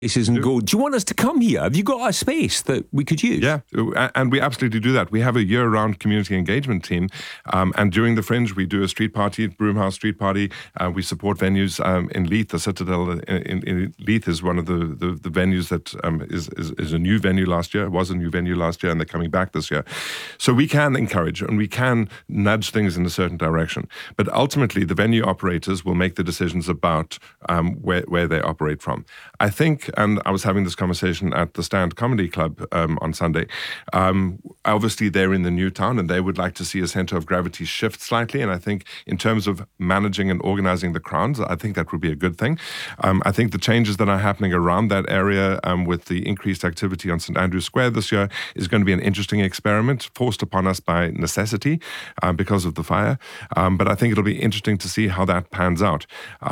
and go, do you want us to come here? Have you got a space that we could use? Yeah, and we absolutely do that. We have a year-round community engagement team, and during the Fringe, we do a street party, Broomhouse Street Party. We support venues in Leith. The Citadel in Leith is one of the venues that is a new venue last year. It was a new venue last year, and they're coming back this year. So we can encourage and we can nudge things in a certain direction. But ultimately, the venue operators will make the decisions about where they operate from. I think, and I was having this conversation at the Stand Comedy Club on Sunday. Obviously, they're in the new town and they would like to see a centre of gravity shift slightly. And I think in terms of managing and organising the crowds, I think that would be a good thing. I think the changes that are happening around that area with the increased activity on St Andrew's Square this year is going to be an interesting experiment forced upon us by necessity because of the fire. But I think it'll be interesting to see how that pans out.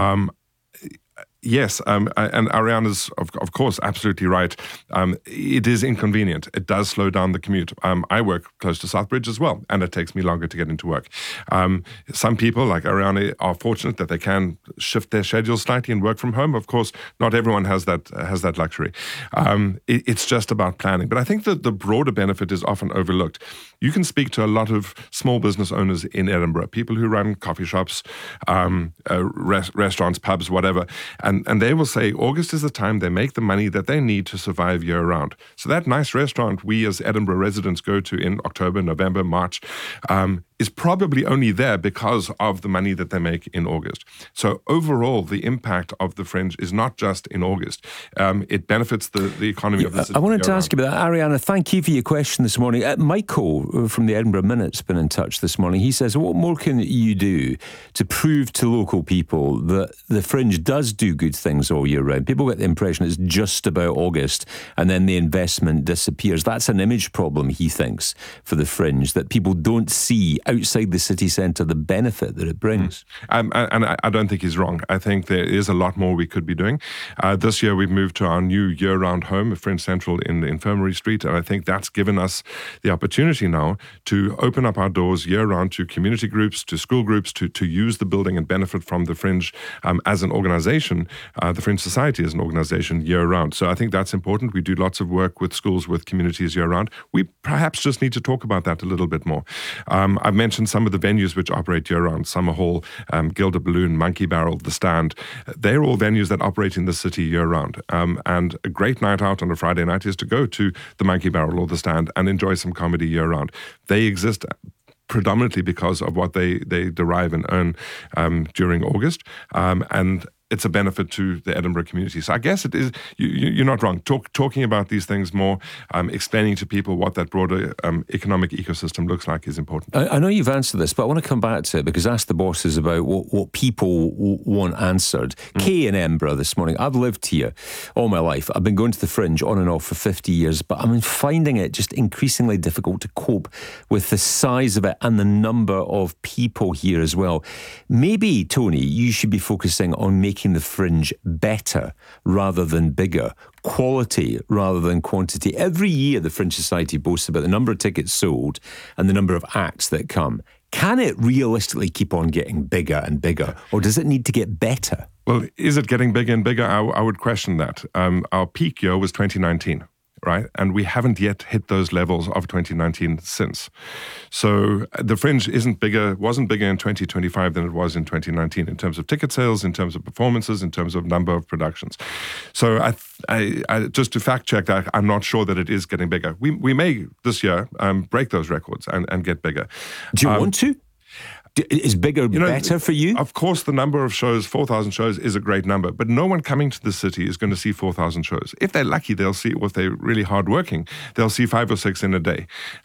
Yes, and Ariana's, of course, absolutely right. It is inconvenient. It does slow down the commute. I work close to Southbridge as well, and it takes me longer to get into work. Some people, like Ariana, are fortunate that they can shift their schedules slightly and work from home. Of course, not everyone has that luxury. It's just about planning. But I think that the broader benefit is often overlooked. You can speak to a lot of small business owners in Edinburgh, people who run coffee shops, restaurants, pubs, whatever, and they will say August is the time they make the money that they need to survive year-round. So that nice restaurant we as Edinburgh residents go to in October, November, March is probably only there because of the money that they make in August. So overall, the impact of the Fringe is not just in August. It benefits the economy of the city. I wanted to ask you about that. Ariana, thank you for your question this morning. Michael from the Edinburgh Minute's been in touch this morning. He says, what more can you do to prove to local people that the Fringe does do good things all year round? People get the impression it's just about August and then the investment disappears. That's an image problem, he thinks, for the Fringe, that people don't see outside the city centre the benefit that it brings. And I don't think he's wrong. I think there is a lot more we could be doing. This year we've moved to our new year-round home, Fringe Central in Infirmary Street, and I think that's given us the opportunity now to open up our doors year-round to community groups, to school groups, to use the building and benefit from the Fringe as an organisation, the Fringe Society as an organisation year-round. So I think that's important. We do lots of work with schools, with communities year-round. We perhaps just need to talk about that a little bit more. I've mentioned some of the venues which operate year-round, Summer Hall, Gilder Balloon, Monkey Barrel, The Stand. They're all venues that operate in the city year-round. And a great night out on a Friday night is to go to the Monkey Barrel or The Stand and enjoy some comedy year-round. They exist predominantly because of what they derive and earn during August. And it's a benefit to the Edinburgh community. So I guess it is, you're not wrong. Talking about these things more, explaining to people what that broader economic ecosystem looks like is important. I know you've answered this, but I want to come back to it because Ask the Bosses about what people want answered. Kay in Edinburgh this morning. I've lived here all my life. I've been going to the Fringe on and off for 50 years, but I'm finding it just increasingly difficult to cope with the size of it and the number of people here as well. Maybe, Tony, you should be focusing on making the Fringe better rather than bigger, quality rather than quantity. Every year the Fringe Society boasts about the number of tickets sold and the number of acts that come. Can it realistically keep on getting bigger and bigger, or does it need to get better? Well, is it getting bigger and bigger? I would question that. Our peak year was 2019. Right? And we haven't yet hit those levels of 2019 since. So the Fringe wasn't bigger in 2025 than it was in 2019 in terms of ticket sales, in terms of performances, in terms of number of productions. So I just to fact check that, I'm not sure that it is getting bigger. We may this year break those records and get bigger. Do you want to? Is bigger better for you? Of course, the number of shows, 4,000 shows, is a great number. But no one coming to the city is going to see 4,000 shows. If they're lucky, they'll see, or if they're really hardworking, they'll see 5 or 6 in a day.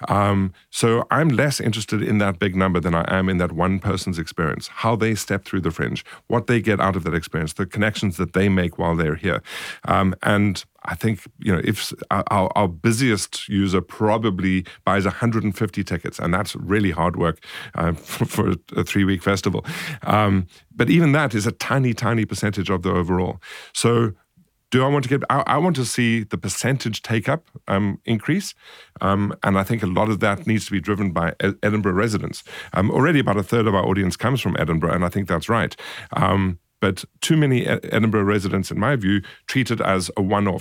So I'm less interested in that big number than I am in that one person's experience, how they step through the Fringe, what they get out of that experience, the connections that they make while they're here. And I think, if our busiest user probably buys 150 tickets, and that's really hard work for a 3-week festival. But even that is a tiny, tiny percentage of the overall. So do I want to I want to see the percentage take-up increase. And I think a lot of that needs to be driven by Edinburgh residents. Already about a third of our audience comes from Edinburgh, and I think that's right. But too many Edinburgh residents, in my view, treat it as a one-off.